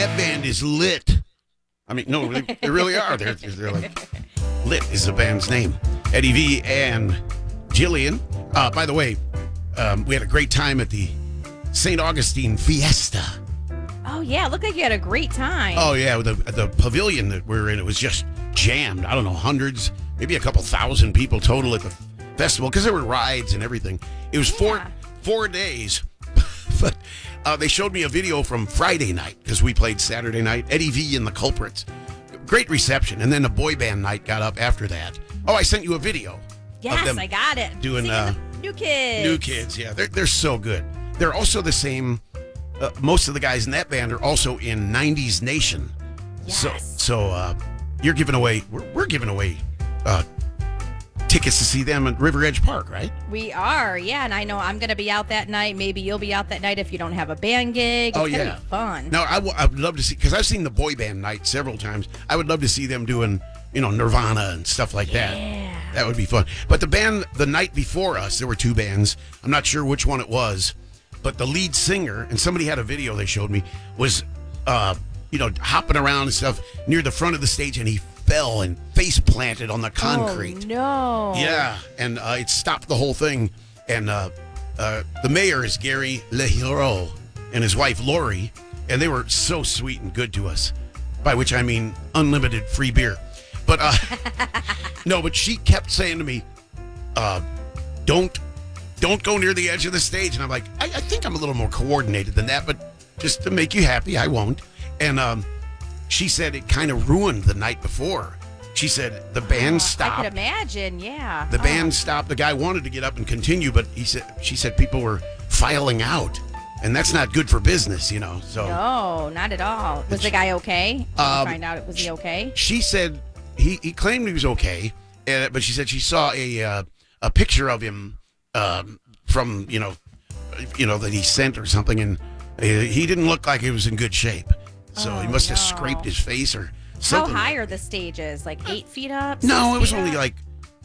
that band is lit. I mean, no, they really are. They're like, Lit is the band's name. Eddie V and Jillian. By the way, we had a great time at the St. Augustine Fiesta. Oh, yeah. Looked like you had a great time. Oh, yeah. The pavilion that we were in, it was just jammed. I don't know, hundreds, maybe a couple thousand people total at the festival because there were rides and everything. It was 4 days. But they showed me a video from Friday night because we played Saturday night. Eddie V and the Culprits. Great reception. And then the boy band night got up after that. Oh, I sent you a video. Yes, I got it. Doing New Kids. New Kids, yeah. They're so good. They're also the same. Most of the guys in that band are also in 90s Nation. Yes. So you're giving away, we're giving away tickets to see them at River Edge Park, right? We are, yeah. And I know I'm going to be out that night. Maybe you'll be out that night if you don't have a band gig. It's going to be fun. No, I would love to see, because I've seen the boy band night several times. I would love to see them doing, Nirvana and stuff like that. Yeah. That would be fun. But the band, the night before us, there were two bands. I'm not sure which one it was, but the lead singer, and somebody had a video they showed me, was, hopping around and stuff near the front of the stage, and he fell and face planted on the concrete. Oh, no. Yeah, and it stopped the whole thing. And the mayor is Gary LeHero and his wife Lori, and they were so sweet and good to us, by which I mean unlimited free beer. But no, but she kept saying to me, don't go near the edge of the stage. And I'm like, I think I'm a little more coordinated than that, but just to make you happy, I won't. And she said it kind of ruined the night before. She said the band stopped. I could imagine, yeah. The band stopped. The guy wanted to get up and continue, but she said people were filing out. And that's not good for business, So no, not at all. Was the guy okay? Did you find out was he okay? She said he claimed he was okay, but she said she saw a picture of him from that he sent or something, and he didn't look like he was in good shape. So he must have scraped his face or something. How high are the stages? Like 8 feet up? No, it was only like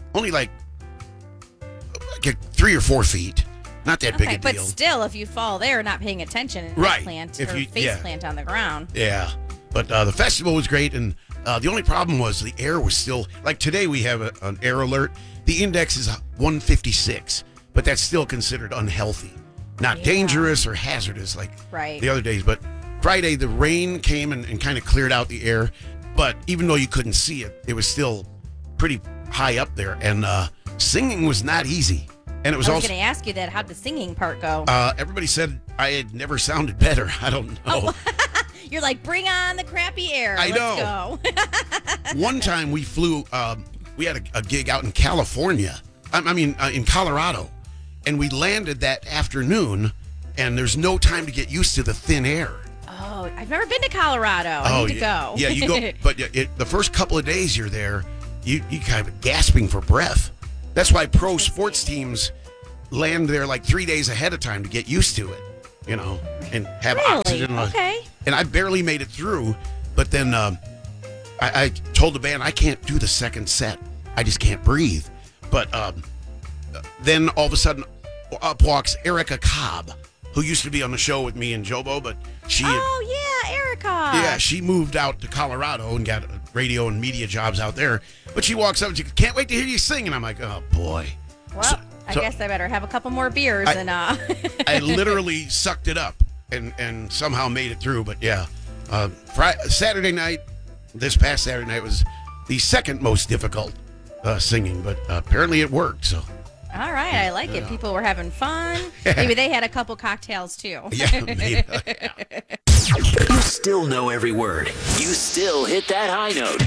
3 or 4 feet. Not that big a deal. But still, if you fall there not paying attention and face plant on the ground. Yeah. But the festival was great, and the only problem was the air was still, like today we have an air alert. The index is 156, but that's still considered unhealthy. Not dangerous or hazardous like the other days. But Friday, the rain came and kind of cleared out the air. But even though you couldn't see it, it was still pretty high up there. And singing was not easy. And it was also going to ask you that. How'd the singing part go? Everybody said I had never sounded better. I don't know. You're like, bring on the crappy air. Let's go. One time we flew, we had a gig out in California. In Colorado. And we landed that afternoon, and there's no time to get used to the thin air. Oh, I've never been to Colorado. I need to go. Yeah, you go. But the first couple of days you're there, you kind of gasping for breath. That's why pro sports teams land there like 3 days ahead of time to get used to it, and have oxygen. Okay. And I barely made it through, but then I told the band I can't do the second set. I just can't breathe. But then all of a sudden, up walks Erica Cobb, who used to be on the show with me and Jobo, but she Erica. Yeah, she moved out to Colorado and got radio and media jobs out there. But she walks up and she goes, "Can't wait to hear you sing." And I'm like, oh, boy. Well, I guess I better have a couple more beers. I literally sucked it up and somehow made it through. But, yeah, Saturday night, this past Saturday night was the second most difficult singing. But apparently it worked, so. All right, I like it. People were having fun. Maybe they had a couple cocktails, too. Yeah, maybe. You still know every word. You still hit that high note.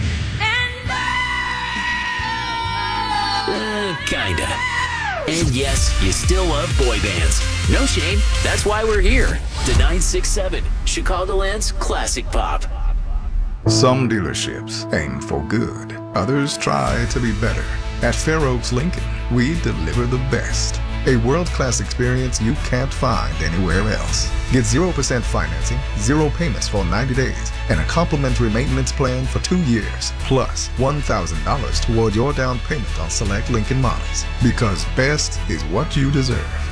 Kinda. And yes, you still love boy bands. No shame. That's why we're here. The 967, Chicagoland's classic pop. Some dealerships aim for good. Others try to be better. At Fair Oaks Lincoln, we deliver the best. A world-class experience you can't find anywhere else. Get 0% financing, 0 payments for 90 days, and a complimentary maintenance plan for 2 years, plus $1,000 toward your down payment on select Lincoln models. Because best is what you deserve.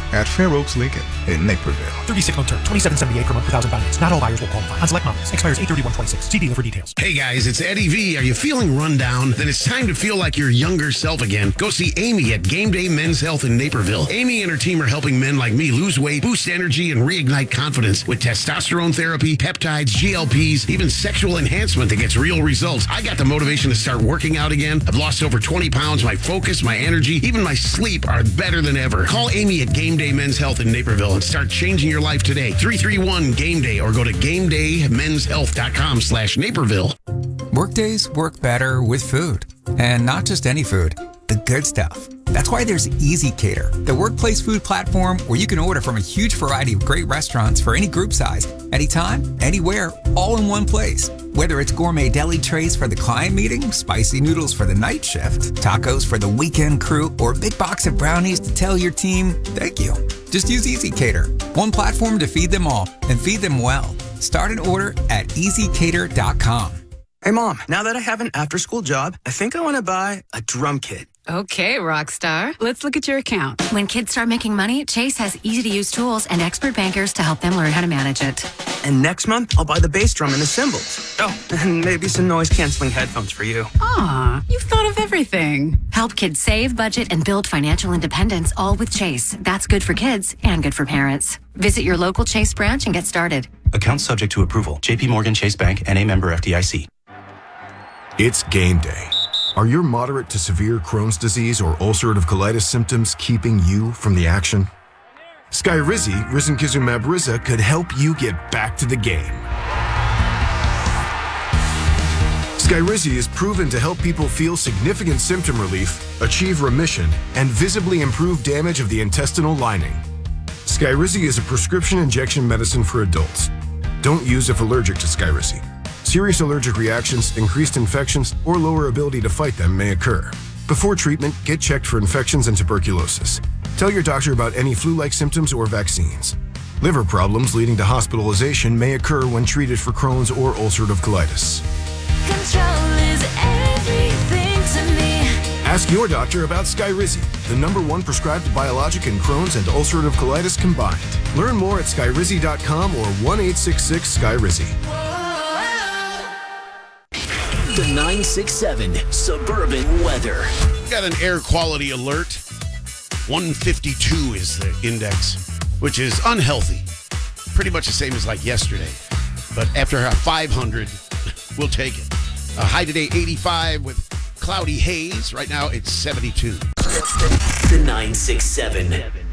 at Fair Oaks Lincoln in Naperville. 36-month term, $2,778 per month, 1,000 finance. Not all buyers will qualify. On select models. Expires 8/31/26. See dealer for details. Hey guys, it's Eddie V. Are you feeling run down? Then it's time to feel like your younger self again. Go see Amy at Game Day Men's Health in Naperville. Amy and her team are helping men like me lose weight, boost energy, and reignite confidence with testosterone therapy, peptides, GLPs, even sexual enhancement that gets real results. I got the motivation to start working out again. I've lost over 20 pounds. My focus, my energy, even my sleep are better than ever. Call Amy at Game Day Men's Health in Naperville and start changing your life today. 331-GAME-DAY or go to GameDayMen'sHealth.com/Naperville. Workdays work better with food. And not just any food, the good stuff. That's why there's Easy Cater, the workplace food platform where you can order from a huge variety of great restaurants for any group size, anytime, anywhere, all in one place. Whether it's gourmet deli trays for the client meeting, spicy noodles for the night shift, tacos for the weekend crew, or a big box of brownies to tell your team, thank you. Just use Easy Cater, one platform to feed them all and feed them well. Start an order at easycater.com. Hey, Mom, now that I have an after-school job, I think I want to buy a drum kit. Okay, Rockstar. Let's look at your account. When kids start making money, Chase has easy-to-use tools and expert bankers to help them learn how to manage it. And next month, I'll buy the bass drum and the cymbals. Oh, and maybe some noise-canceling headphones for you. Aw, you've thought of everything. Help kids save, budget, and build financial independence, all with Chase. That's good for kids and good for parents. Visit your local Chase branch and get started. Account subject to approval. JP Morgan Chase Bank, N.A. member FDIC. It's game day. Are your moderate to severe Crohn's disease or ulcerative colitis symptoms keeping you from the action? Skyrizi, risankizumab Riza, could help you get back to the game. Skyrizi is proven to help people feel significant symptom relief, achieve remission, and visibly improve damage of the intestinal lining. Skyrizi is a prescription injection medicine for adults. Don't use if allergic to Skyrizi. Serious allergic reactions, increased infections, or lower ability to fight them may occur. Before treatment, get checked for infections and tuberculosis. Tell your doctor about any flu-like symptoms or vaccines. Liver problems leading to hospitalization may occur when treated for Crohn's or ulcerative colitis. Control is everything to me. Ask your doctor about Skyrizi, the #1 prescribed biologic in Crohn's and ulcerative colitis combined. Learn more at skyrizi.com or 1-866-SKYRIZI. The 967 Suburban Weather. Got an air quality alert. 152 is the index, which is unhealthy. Pretty much the same as like yesterday. But after 500, we'll take it. A high today, 85 with cloudy haze. Right now, it's 72. The 967.